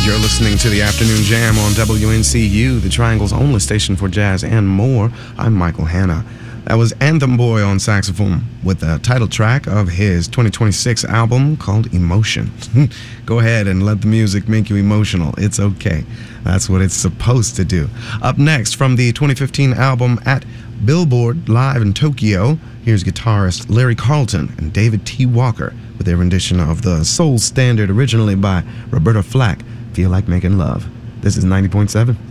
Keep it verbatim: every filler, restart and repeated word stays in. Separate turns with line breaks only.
You're listening to the Afternoon Jam on W N C U, the Triangle's only station for jazz and more. I'm Michael Hanna. That was Anthem Boy on saxophone with the title track of his twenty twenty-six album called Emotion. Go ahead and let the music make you emotional. It's okay. That's what it's supposed to do. Up next, from the twenty fifteen album At Billboard Live in Tokyo, here's guitarist Larry Carlton and David T. Walker with their rendition of the soul standard originally by Roberta Flack, Feel Like Making Love. This is ninety point seven.